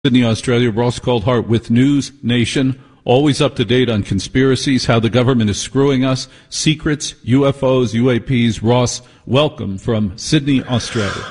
Sydney, Australia. Ross Coulthart with News Nation. Always up to date on conspiracies, how the government is screwing us, secrets, UFOs, UAPs. Ross, welcome from Sydney, Australia.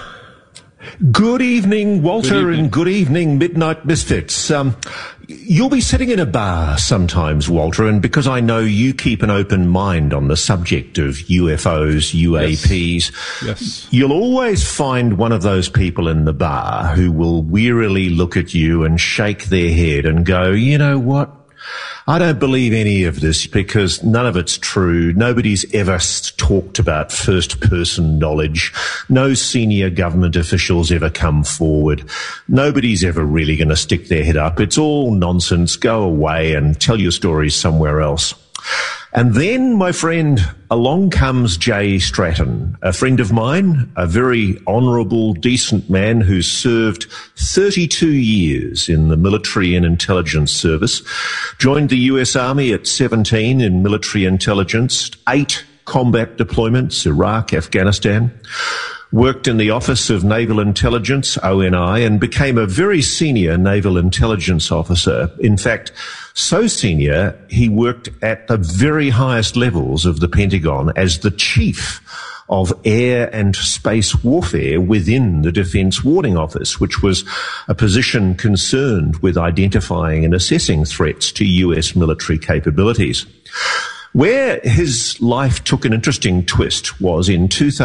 Good evening, Walter, and good evening, Midnight Misfits. You'll be sitting in a bar sometimes, Walter, and because I know you keep an open mind on the subject of UFOs, UAPs, yes. You'll always find one of those people in the bar who will wearily look at you and shake their head and go, you know what? I don't believe any of this because none of it's true. Nobody's ever talked about first-person knowledge. No senior government officials ever come forward. Nobody's ever really going to stick their head up. It's all nonsense. Go away and tell your stories somewhere else. And then, my friend, along comes Jay Stratton, a friend of mine, a very honourable, decent man who served 32 years in the military and intelligence service, joined the US Army at 17 in military intelligence, 8 combat deployments, Iraq, Afghanistan, worked in the Office of Naval Intelligence, ONI, and became a very senior naval intelligence officer. In fact, so senior, he worked at the very highest levels of the Pentagon as the chief of air and space warfare within the Defence Warning Office, which was a position concerned with identifying and assessing threats to US military capabilities. Where his life took an interesting twist was in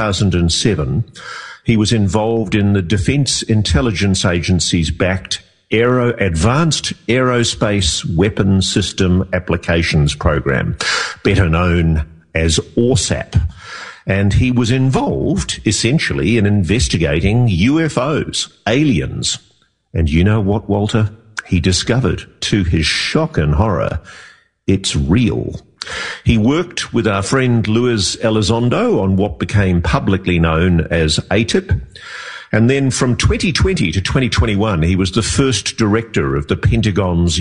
2007, he was involved in the Defence Intelligence Agency's backed Advanced Aerospace Weapon System Applications Program, better known as ORSAP. And he was involved, essentially, in investigating UFOs, aliens. And you know what, Walter? He discovered, to his shock and horror, it's real. He worked with our friend Luis Elizondo on what became publicly known as ATIP. And then from 2020 to 2021, he was the first director of the Pentagon's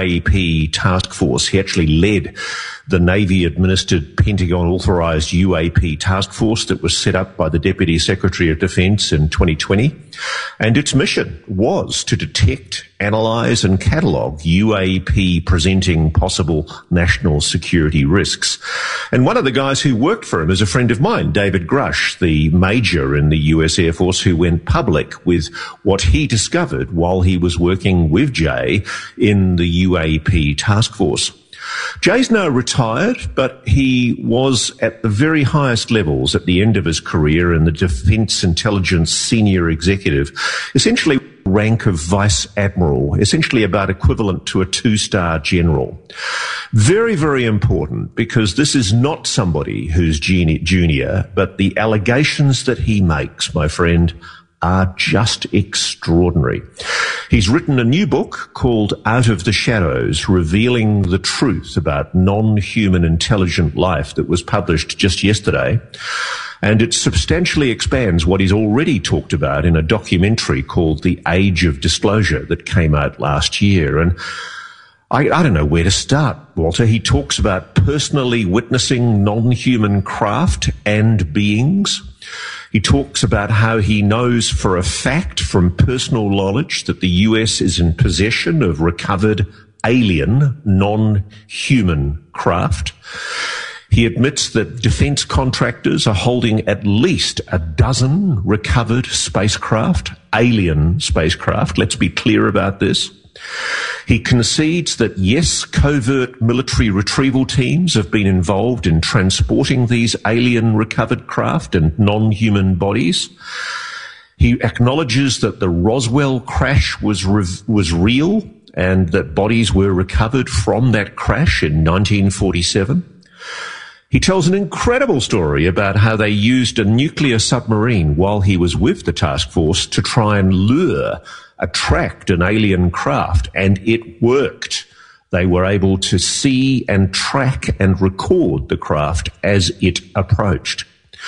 UAP task force. He actually led the Navy-administered Pentagon-authorized UAP task force that was set up by the Deputy Secretary of Defense in 2020. And its mission was to detect, analyze, and catalog UAP presenting possible national security risks. And one of the guys who worked for him is a friend of mine, David Grush, the major in the US Air Force who went public with what he discovered while he was working with Jay in the UAP task force. Jay's now retired, but he was at the very highest levels at the end of his career in the Defence Intelligence Senior Executive, essentially rank of Vice Admiral, essentially about equivalent to a 2-star general. Very, very important, because this is not somebody who's junior, but the allegations that he makes, my friend, are just extraordinary. He's written a new book called Out of the Shadows, revealing the truth about non-human intelligent life, that was published just yesterday. And it substantially expands what he's already talked about in a documentary called The Age of Disclosure that came out last year. And I don't know where to start, Walter. He talks about personally witnessing non-human craft and beings. He talks about how he knows for a fact from personal knowledge that the US is in possession of recovered alien, non-human craft. He admits that defense contractors are holding at least a dozen recovered spacecraft, alien spacecraft. Let's be clear about this. He concedes that, yes, covert military retrieval teams have been involved in transporting these alien recovered craft and non-human bodies. He acknowledges that the Roswell crash was real and that bodies were recovered from that crash in 1947. He tells an incredible story about how they used a nuclear submarine while he was with the task force to try and attract an alien craft, and it worked. They were able to see and track and record the craft as it approached.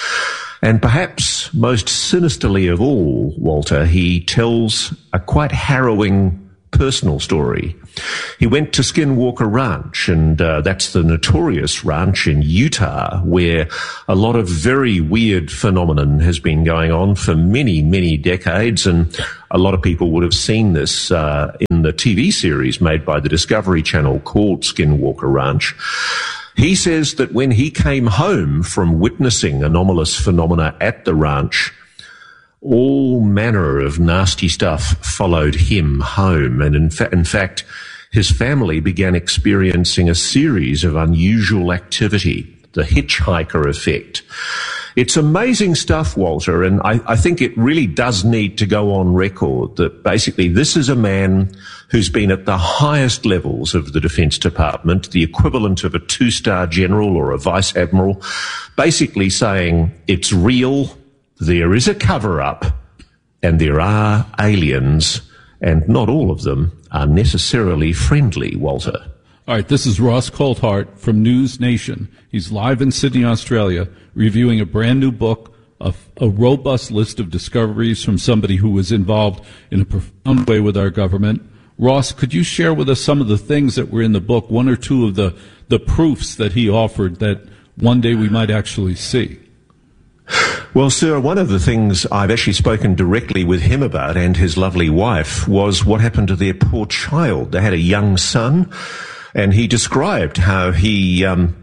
And perhaps most sinisterly of all, Walter, he tells a quite harrowing personal story. He went to Skinwalker Ranch, and that's the notorious ranch in Utah, where a lot of very weird phenomenon has been going on for many, many decades, and a lot of people would have seen this in the TV series made by the Discovery Channel called Skinwalker Ranch. He says that when he came home from witnessing anomalous phenomena at the ranch, all manner of nasty stuff followed him home. And in fact, his family began experiencing a series of unusual activity, the hitchhiker effect. It's amazing stuff, Walter, and I think it really does need to go on record that basically this is a man who's been at the highest levels of the Defense Department, the equivalent of a 2-star general or a vice admiral, basically saying it's real, there is a cover-up, and there are aliens, and not all of them are necessarily friendly, Walter. All right, this is Ross Coulthart from News Nation. He's live in Sydney, Australia, reviewing a brand new book, a robust list of discoveries from somebody who was involved in a profound way with our government. Ross, could you share with us some of the things that were in the book, one or two of the proofs that he offered that one day we might actually see? Well, sir, one of the things I've actually spoken directly with him about and his lovely wife was what happened to their poor child. They had a young son, and he described how he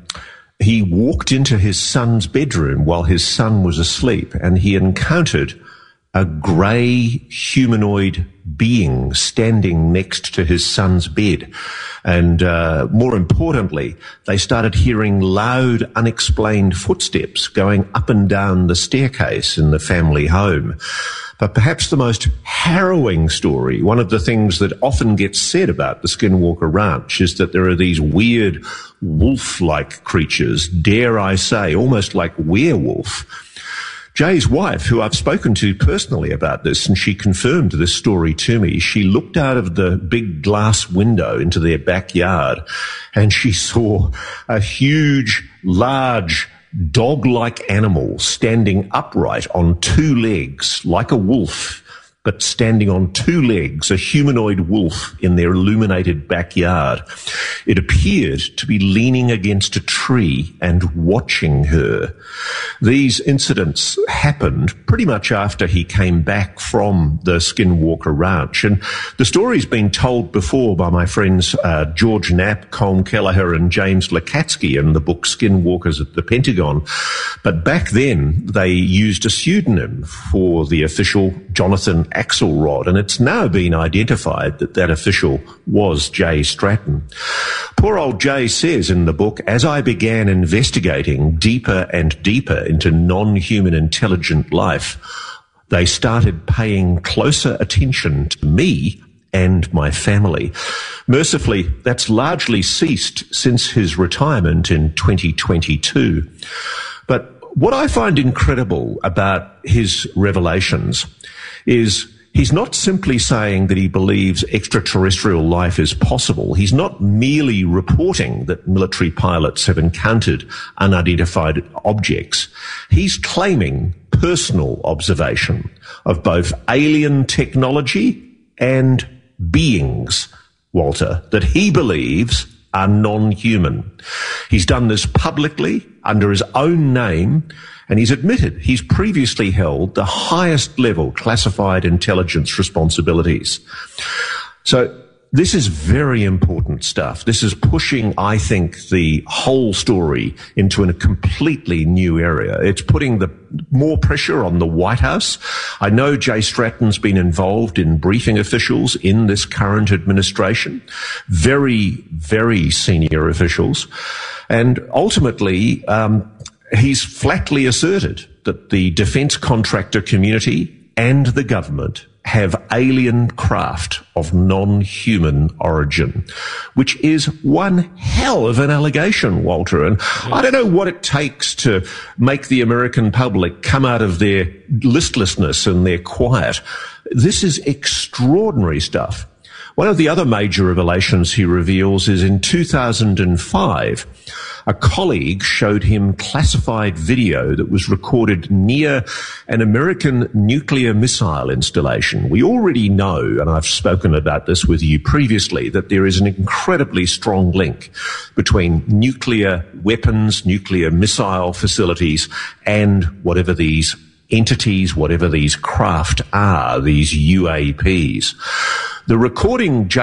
walked into his son's bedroom while his son was asleep, and he encountered a grey humanoid being standing next to his son's bed. And more importantly, they started hearing loud, unexplained footsteps going up and down the staircase in the family home. But perhaps the most harrowing story, one of the things that often gets said about the Skinwalker Ranch, is that there are these weird wolf-like creatures, dare I say, almost like werewolf. Jay's wife, who I've spoken to personally about this, and she confirmed this story to me, she looked out of the big glass window into their backyard and she saw a huge, large, dog-like animal standing upright on 2 legs, like a wolf, but standing on 2 legs, a humanoid wolf in their illuminated backyard. It appeared to be leaning against a tree and watching her. These incidents happened pretty much after he came back from the Skinwalker Ranch. And the story's been told before by my friends George Knapp, Colm Kelleher, and James Lukatsky in the book Skinwalkers at the Pentagon. But back then, they used a pseudonym for the official, Jonathan Axelrod, and it's now been identified that that official was Jay Stratton. Poor old Jay says in the book, as I began investigating deeper and deeper into non-human intelligent life, they started paying closer attention to me and my family. Mercifully, that's largely ceased since his retirement in 2022. But what I find incredible about his revelations is he's not simply saying that he believes extraterrestrial life is possible. He's not merely reporting that military pilots have encountered unidentified objects. He's claiming personal observation of both alien technology and beings, Walter, that he believes are non-human. He's done this publicly under his own name, and he's admitted he's previously held the highest level classified intelligence responsibilities. So this is very important stuff. This is pushing, I think, the whole story into a completely new area. It's putting more pressure on the White House. I know Jay Stratton's been involved in briefing officials in this current administration, very, very senior officials. And ultimately, he's flatly asserted that the defense contractor community and the government have alien craft of non-human origin, which is one hell of an allegation, Walter. And I don't know what it takes to make the American public come out of their listlessness and their quiet. This is extraordinary stuff. One of the other major revelations he reveals is in 2005, a colleague showed him classified video that was recorded near an American nuclear missile installation. We already know, and I've spoken about this with you previously, that there is an incredibly strong link between nuclear weapons, nuclear missile facilities, and whatever these entities, whatever these craft are, these UAPs. The recording